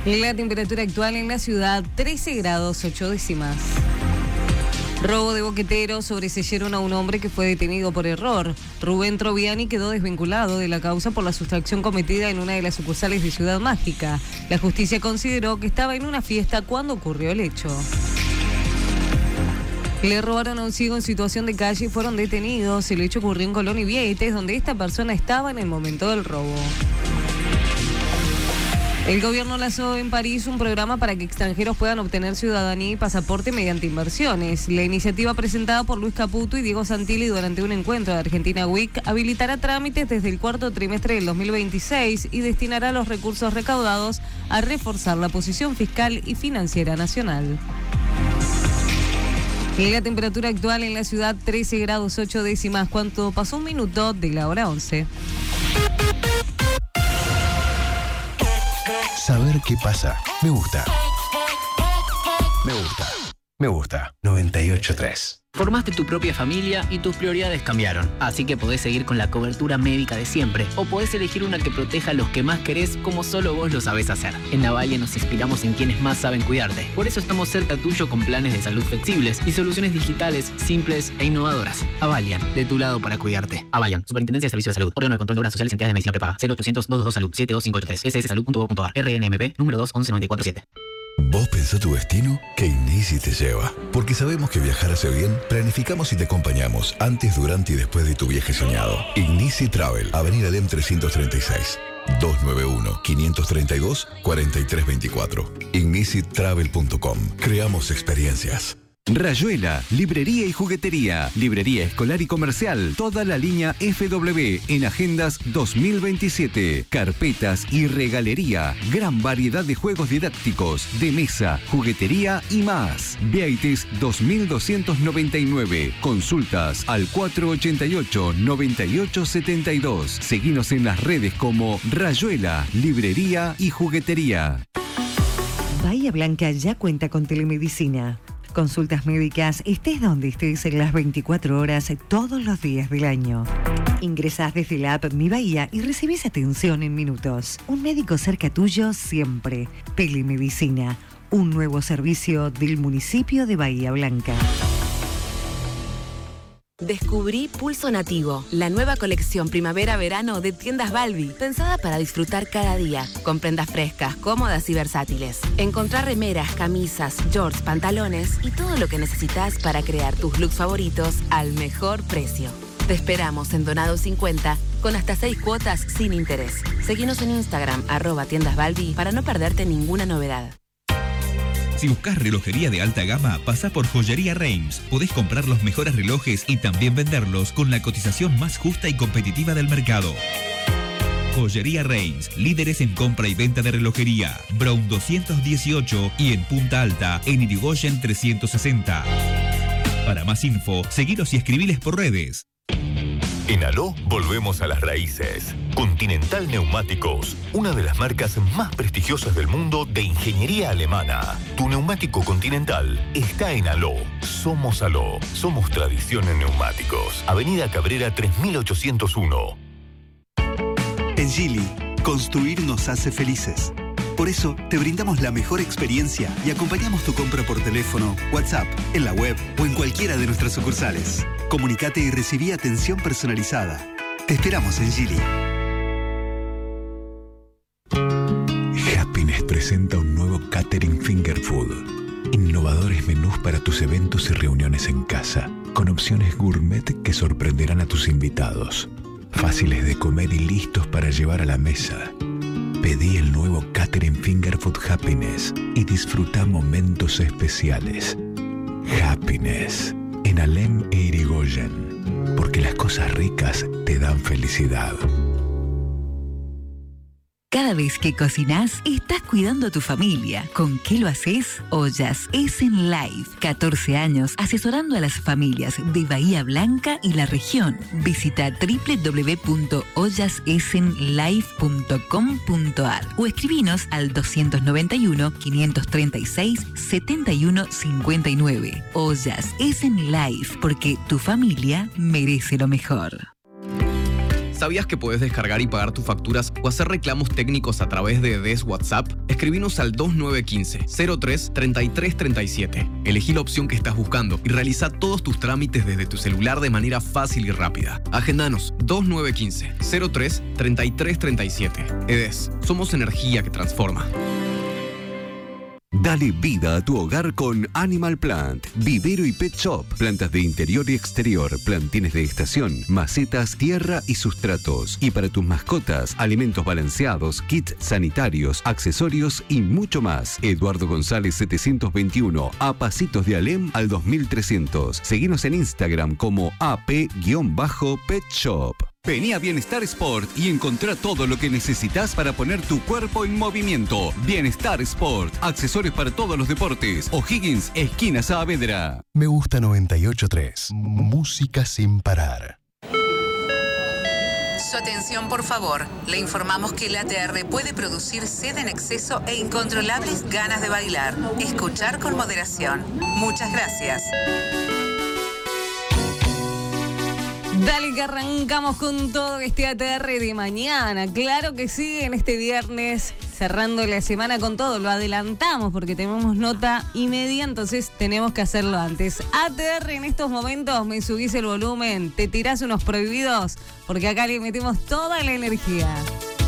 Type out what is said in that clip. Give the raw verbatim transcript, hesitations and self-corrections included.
La temperatura actual en la ciudad, trece grados ocho décimas. Robo de boqueteros, sobreseyeron a un hombre que fue detenido por error. Rubén Troviani quedó desvinculado de la causa por la sustracción cometida en una de las sucursales de Ciudad Mágica. La justicia consideró que estaba en una fiesta cuando ocurrió el hecho. Le robaron a un ciego en situación de calle y fueron detenidos. El hecho ocurrió en Colón y Vieites, donde esta persona estaba en el momento del robo. El gobierno lanzó en París un programa para que extranjeros puedan obtener ciudadanía y pasaporte mediante inversiones. La iniciativa presentada por Luis Caputo y Diego Santilli durante un encuentro de Argentina Week habilitará trámites desde el cuarto trimestre del dos mil veintiséis y destinará los recursos recaudados a reforzar la posición fiscal y financiera nacional. La temperatura actual en la ciudad, trece grados ocho décimas, cuanto pasó un minuto de la hora once. Saber qué pasa. Me gusta. Me gusta. Me gusta. noventa y ocho punto tres. Formaste tu propia familia y tus prioridades cambiaron. Así que podés seguir con la cobertura médica de siempre. O podés elegir una que proteja a los que más querés como solo vos lo sabés hacer. En Avalia nos inspiramos en quienes más saben cuidarte. Por eso estamos cerca tuyo con planes de salud flexibles y soluciones digitales, simples e innovadoras. Avalian, de tu lado para cuidarte. Avalian, Superintendencia de Servicios de Salud. Órgano de Control de Obras Sociales y Entidades de Medicina Prepaga. cero ochocientos, doscientos dos Salud. siete dos cinco ocho tres. s s salud punto gov punto a r. R N M P, número dos once noventa y cuatro siete. ¿Vos pensás tu destino? Que Ignisi te lleva. Porque sabemos que viajar hace bien, planificamos y te acompañamos antes, durante y después de tu viaje soñado. Ignisi Travel, Avenida Lem trescientos treinta y seis. dos nueve uno, cinco tres dos, cuatro tres dos cuatro. ignisi travel punto com. Creamos experiencias. Rayuela, librería y juguetería, librería escolar y comercial, toda la línea F W en Agendas dos mil veintisiete, carpetas y regalería, gran variedad de juegos didácticos, de mesa, juguetería y más. Vieites dos mil doscientos noventa y nueve, consultas al cuatro ochenta y ocho, noventa y ocho setenta y dos. Seguinos en las redes como Rayuela, librería y juguetería. Bahía Blanca ya cuenta con telemedicina. Consultas médicas, estés donde estés en las veinticuatro horas, todos los días del año. Ingresás desde la app Mi Bahía y recibís atención en minutos. Un médico cerca tuyo siempre. Telemedicina, un nuevo servicio del municipio de Bahía Blanca. Descubrí Pulso Nativo, la nueva colección primavera-verano de Tiendas Balbi, pensada para disfrutar cada día, con prendas frescas, cómodas y versátiles. Encontrá remeras, camisas, shorts, pantalones y todo lo que necesitas para crear tus looks favoritos al mejor precio. Te esperamos en Donado cincuenta, con hasta seis cuotas sin interés. Seguinos en Instagram, arroba Tiendas Balbi, para no perderte ninguna novedad. Si buscas relojería de alta gama, pasá por Joyería Reims. Podés comprar los mejores relojes y también venderlos con la cotización más justa y competitiva del mercado. Joyería Reims, líderes en compra y venta de relojería. Brown doscientos dieciocho y en Punta Alta, en Irigoyen trescientos sesenta. Para más info, seguilos y escribiles por redes. En Aló volvemos a las raíces. Continental Neumáticos, una de las marcas más prestigiosas del mundo de ingeniería alemana. Tu neumático Continental está en Aló. Somos Aló. Somos tradición en neumáticos. Avenida Cabrera tres mil ochocientos uno. En Geely, construir nos hace felices. Por eso, te brindamos la mejor experiencia y acompañamos tu compra por teléfono, WhatsApp, en la web o en cualquiera de nuestras sucursales. Comunicate y recibí atención personalizada. Te esperamos en Geely. Happiness presenta un nuevo Catering Finger Food. Innovadores menús para tus eventos y reuniones en casa, con opciones gourmet que sorprenderán a tus invitados. Fáciles de comer y listos para llevar a la mesa. Pedí el nuevo Catering Finger Food Happiness y disfruta momentos especiales. Happiness, en Alem e Irigoyen, porque las cosas ricas te dan felicidad. Cada vez que cocinás, estás cuidando a tu familia. ¿Con qué lo haces? Ollas Essen Life. catorce años asesorando a las familias de Bahía Blanca y la región. Visita doble u doble u doble u punto ollas essen life punto com punto a r o escribinos al doscientos noventa y uno, quinientos treinta y seis, setenta y uno cincuenta y nueve. Ollas Essen Life, porque tu familia merece lo mejor. ¿Sabías que podés descargar y pagar tus facturas o hacer reclamos técnicos a través de D E S WhatsApp? Escribinos al dos nueve uno cinco, cero tres, treinta y tres treinta y siete. Elegí la opción que estás buscando y realiza todos tus trámites desde tu celular de manera fácil y rápida. Agendanos dos nueve uno cinco, cero tres, treinta y tres treinta y siete. E D E S, somos energía que transforma. Dale vida a tu hogar con Animal Plant, vivero y pet shop, plantas de interior y exterior, plantines de estación, macetas, tierra y sustratos. Y para tus mascotas, alimentos balanceados, kits sanitarios, accesorios y mucho más. Eduardo González setecientos veintiuno, a pasitos de Alem al dos mil trescientos. Seguinos en Instagram como A P Pet Shop. Vení a Bienestar Sport y encontrá todo lo que necesitas para poner tu cuerpo en movimiento. Bienestar Sport, accesorios para todos los deportes. O'Higgins, esquina Saavedra. Me gusta noventa y ocho punto tres. Música sin parar. Su atención, por favor. Le informamos que el A T R puede producir sed en exceso e incontrolables ganas de bailar. Escuchar con moderación. Muchas gracias. Dale que arrancamos con todo este A T R de mañana. Claro que sí, en este viernes, cerrando la semana con todo. Lo adelantamos porque tenemos nota y media, entonces tenemos que hacerlo antes. A T R en estos momentos, me subís el volumen, te tirás unos prohibidos, porque acá le metemos toda la energía.